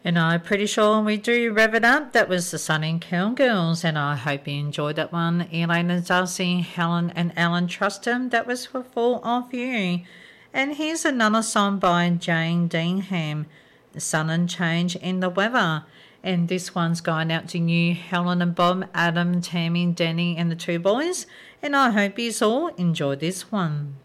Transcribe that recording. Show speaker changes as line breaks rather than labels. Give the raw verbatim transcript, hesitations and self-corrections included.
And I'm pretty sure we do rev it up. That was the Sun and Cowgirls, and I hope you enjoyed that one. Elaine and Darcy, Helen and Alan Trustham, that was for Full of You. And here's another song by Jane Deanham, The Sun and Change in the Weather. And this one's going out to you, Helen and Bob, Adam, Tammy, Danny and the two boys. And I hope you all enjoy this one.